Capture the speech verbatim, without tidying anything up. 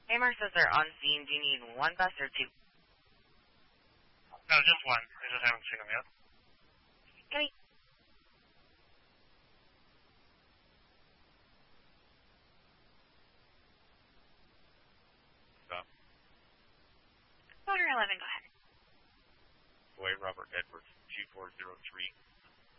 Hamer says they're on scene. Do you need one bus or two? No, just one. I just haven't seen them yet. Okay. Stop. Boner eleven, go ahead. Boy, Robert Edwards, two four zero three.